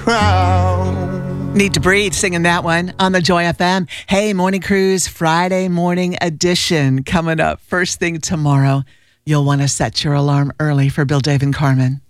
crown. Need to Breathe, singing that one on the Joy FM. Hey, Morning Cruise, Friday morning edition coming up first thing tomorrow. You'll want to set your alarm early for Bill, Dave, and Carmen.